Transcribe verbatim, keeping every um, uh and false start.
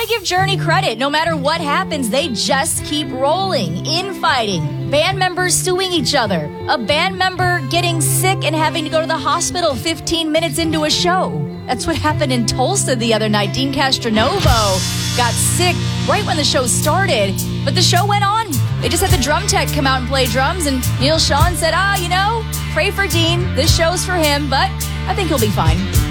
give Journey credit. No matter what happens, they just keep rolling, infighting, band members suing each other, a band member getting sick and having to go to the hospital fifteen minutes into a show. That's what happened in Tulsa the other night. Dean Castronovo got sick right when the show started, but the show went on. They just had the drum tech come out and play drums, and Neil Sean said, ah, you know, pray for Dean. This show's for him, but I think he'll be fine.